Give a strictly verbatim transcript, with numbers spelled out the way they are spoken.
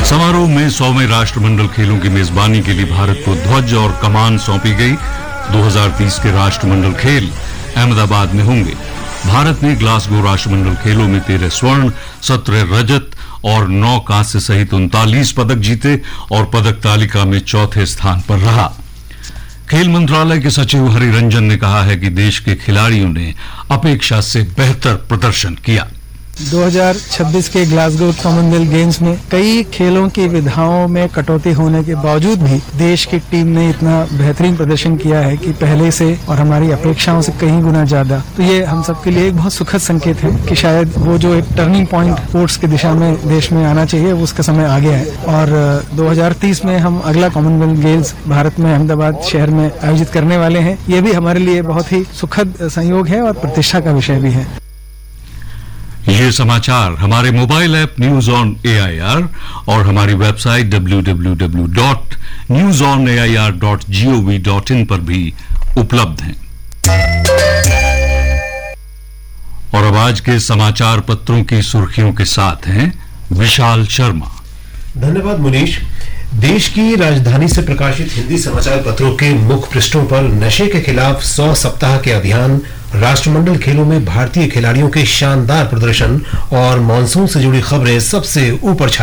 समारोह में सौवें राष्ट्रमंडल खेलों की मेजबानी के लिए भारत को ध्वज और कमान सौंपी गई। दो हज़ार तीस के राष्ट्रमंडल खेल अहमदाबाद में होंगे। भारत ने ग्लासगो राष्ट्रमंडल खेलों में तेरह स्वर्ण, सत्रह रजत और नौ कांस्य सहित उनतालीस पदक जीते और पदक तालिका में चौथे स्थान पर रहा। खेल मंत्रालय के सचिव हरिरंजन ने कहा है कि देश के खिलाड़ियों ने अपेक्षा से बेहतर प्रदर्शन किया। दो हज़ार छब्बीस के ग्लासगो कॉमनवेल्थ गेम्स में कई खेलों की विधाओं में कटौती होने के बावजूद भी देश की टीम ने इतना बेहतरीन प्रदर्शन किया है कि पहले से और हमारी अपेक्षाओं से कहीं गुना ज्यादा। तो ये हम सबके लिए एक बहुत सुखद संकेत है कि शायद वो जो एक टर्निंग पॉइंट स्पोर्ट्स की दिशा में देश में आना चाहिए उसका समय आ गया है। और दो हज़ार तीस में हम अगला कॉमनवेल्थ गेम्स भारत में अहमदाबाद शहर में आयोजित करने वाले हैं। ये भी हमारे लिए बहुत ही सुखद संयोग है और प्रतिष्ठा का विषय भी है। ये समाचार हमारे mobile app news on AIR और हमारी website W W W dot news on A I R dot G O V dot in पर भी उपलब्ध हैं। और अब आज के समाचार पत्रों की सुर्खियों के साथ हैं विशाल शर्मा। धन्यवाद मुनीश। देश की राजधानी से प्रकाशित हिंदी समाचार पत्रों के मुख्य पृष्ठों पर नशे के खिलाफ सौ सप्ताह के अभियान, राष्ट्रमंडल खेलों में भारतीय खिलाड़ियों के शानदार प्रदर्शन और मानसून से जुड़ी खबरें सबसे ऊपर छाई